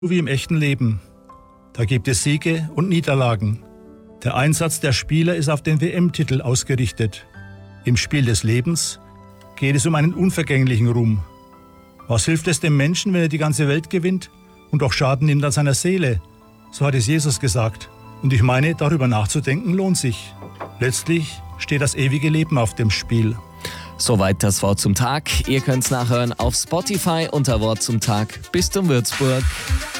Wie im echten Leben. Da gibt es Siege und Niederlagen. Der Einsatz der Spieler ist auf den WM-Titel ausgerichtet. Im Spiel des Lebens geht es um einen unvergänglichen Ruhm. Was hilft es dem Menschen, wenn er die ganze Welt gewinnt und doch Schaden nimmt an seiner Seele? So hat es Jesus gesagt. Und ich meine, darüber nachzudenken lohnt sich. Letztlich steht das ewige Leben auf dem Spiel. Soweit das Wort zum Tag. Ihr könnt es nachhören auf Spotify unter Wort zum Tag. Bis zum Würzburg.